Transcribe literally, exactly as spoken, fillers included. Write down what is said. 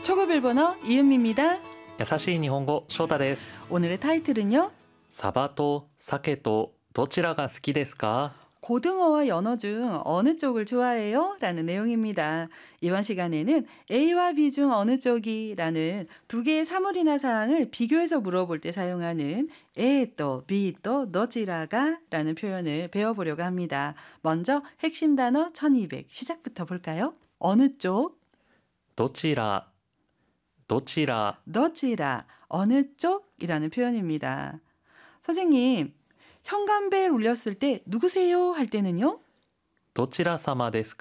초급 일본어 이은미입니다. 優しい日本語翔太です。 오늘의 타이틀은요. サバと鮭とどちらが好きですか? 고등어와 연어 중 어느 쪽을 좋아해요? 라는 내용입니다. 이번 시간에는 A와 B 중 어느 쪽이? 라는 두 개의 사물이나 사항을 비교해서 물어볼 때 사용하는 A 또 B 또 너지라가 라는 표현을 배워보려고 합니다. 먼저 핵심 단어 천이백 시작부터 볼까요? 어느 쪽? どちらどちら 너지라 어느 쪽이라는 표현입니다. 선생님, 현관벨 울렸을 때 누구세요? 할 때는요? どちら様です